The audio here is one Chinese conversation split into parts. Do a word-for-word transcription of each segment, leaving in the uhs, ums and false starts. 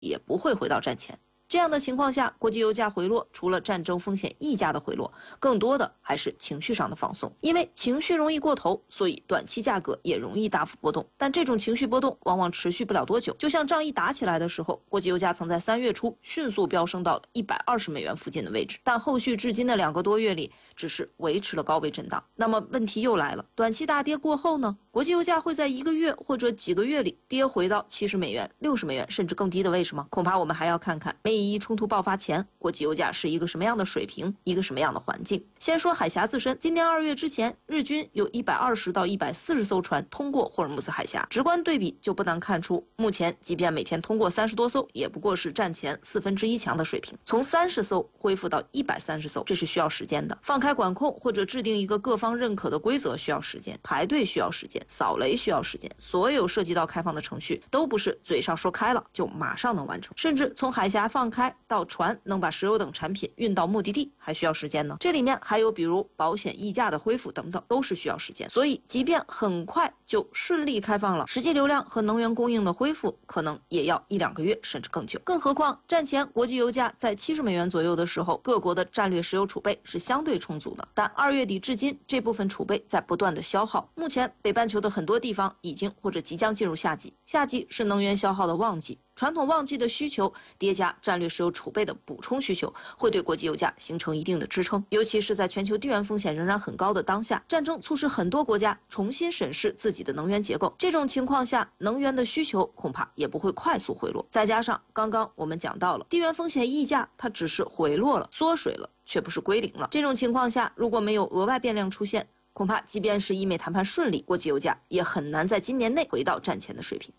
也不会回到战前。这样的情况下，国际油价回落，除了战争风险溢价的回落，更多的还是情绪上的放松。因为情绪容易过头，所以短期价格也容易大幅波动。但这种情绪波动往往持续不了多久。就像仗一打起来的时候，国际油价曾在三月初迅速飙升到一百二十美元附近的位置，但后续至今的两个多月里，只是维持了高位震荡。那么问题又来了，短期大跌过后呢？国际油价会在一个月或者几个月里跌回到七十美元、六十美元甚至更低的位置吗？恐怕我们还要看看美以冲突爆发前，国际油价是一个什么样的水平，一个什么样的环境。先说海峡自身，今年二月之前，日均有一百二十到一百四十艘船通过霍尔木兹海峡，直观对比就不难看出，目前即便每天通过三十多艘，也不过是战前四分之一强的水平。从三十艘恢复到一百三十艘，这是需要时间的。放开管控或者制定一个各方认可的规则需要时间，排队需要时间，扫雷需要时间，所有涉及到开放的程序都不是嘴上说开了就马上能完成，甚至从海峡放开到船能把石油等产品运到目的地还需要时间呢。这里面还有比如保险溢价的恢复等等，都是需要时间。所以即便很快就顺利开放了，实际流量和能源供应的恢复可能也要一两个月甚至更久。更何况战前国际油价在七十美元左右的时候，各国的战略石油储备是相对充足的，但二月底至今这部分储备在不断的消耗。目前北半球的很多地方已经或者即将进入夏季，夏季是能源消耗的旺季，传统旺季的需求叠加战略石油储备的补充需求，会对国际油价形成一定的支撑。尤其是在全球地缘风险仍然很高的当下，战争促使很多国家重新审视自己的能源结构，这种情况下，能源的需求恐怕也不会快速回落。再加上刚刚我们讲到了地缘风险溢价，它只是回落了、缩水了，却不是归零了。这种情况下，如果没有额外变量出现，恐怕即便是伊美谈判顺利，国际油价也很难在今年内回到战前的水平。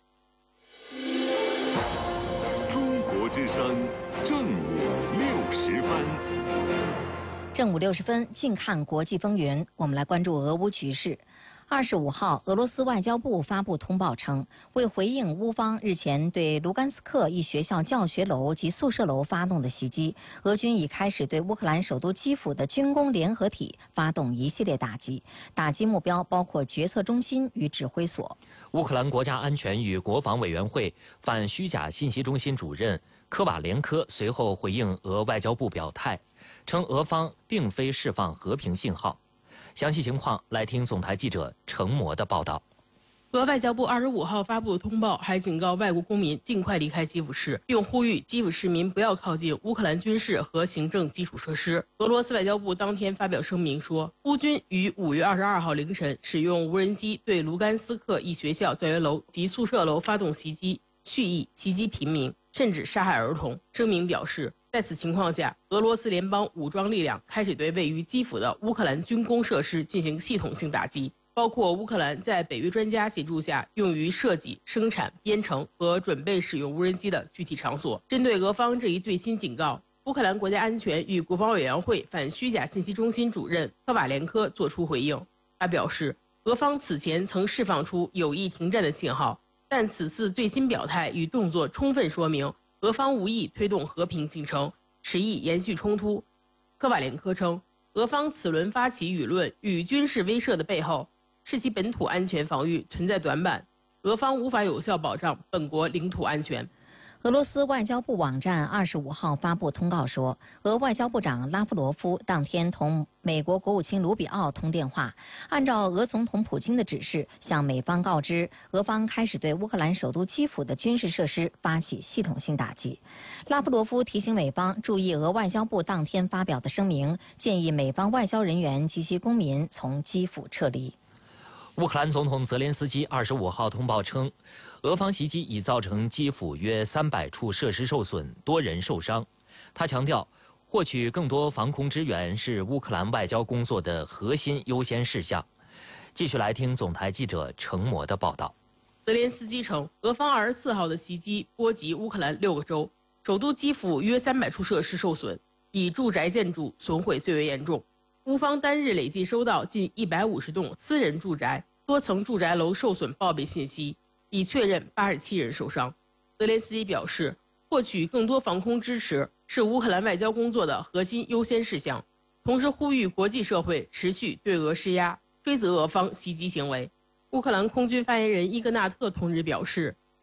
中国之声正午六十分， 正午六十分，近看国际风云。我们来关注俄乌局势。二十五号，俄罗斯外交部发布通报称，为回应乌方日前对卢甘斯克一学校教学楼及宿舍楼发动的袭击，俄军已开始对乌克兰首都基辅的军工联合体发动一系列打击，打击目标包括决策中心与指挥所。 乌克兰国家安全与国防委员会反虚假信息中心主任科瓦连科随后回应俄外交部表态，称俄方并非释放和平信号。详细情况来听总台记者程模的报道。 俄外交部二十五号发布的通报还警告外国公民尽快离开基辅市，并呼吁基辅市民不要靠近乌克兰军事和行政基础设施。俄罗斯外交部当天发表声明说，乌军于五月二十二号凌晨使用无人机对卢甘斯克一学校教学楼及宿舍楼发动袭击，蓄意袭击平民，甚至杀害儿童。声明表示，在此情况下，俄罗斯联邦武装力量开始对位于基辅的乌克兰军工设施进行系统性打击，包括乌克兰在北约专家协助下用于设计、生产、编程和准备使用无人机的具体场所。针对俄方这一最新警告，乌克兰国家安全与国防委员会反虚假信息中心主任科瓦连科作出回应。他表示，俄方此前曾释放出有意停战的信号，但此次最新表态与动作充分说明俄方无意推动和平进程，持意延续冲突。科瓦连科称，俄方此轮发起舆论与军事威慑的背后，是其本土安全防御存在短板，俄方无法有效保障本国领土安全。 俄罗斯外交部网站二十五号发布通告说，俄外交部长拉夫罗夫当天同美国国务卿卢比奥通电话，按照俄总统普京的指示，向美方告知俄方开始对乌克兰首都基辅的军事设施发起系统性打击。拉夫罗夫提醒美方注意俄外交部当天发表的声明，建议美方外交人员及其公民从基辅撤离。 乌克兰总统泽连斯基二十五号通报称，俄方袭击已造成基辅约三百处设施受损，多人受伤。他强调，获取更多防空支援是乌克兰外交工作的核心优先事项。继续来听总台记者程模的报道。 泽连斯基称，俄方二十四号的袭击波及乌克兰六个州，首都基辅约三百处设施受损，以住宅建筑损毁最为严重。乌方单日累计收到近一百五十栋私人住宅、多层住宅楼受损报备信息，已确认八十七人受伤。泽连斯基表示，获取更多防空支持是乌克兰外交工作的核心优先事项，同时呼吁国际社会持续对俄施压，追责俄方袭击行为。乌克兰空军发言人伊格纳特同日表示，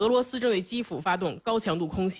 俄罗斯正对基辅发动高强度空袭。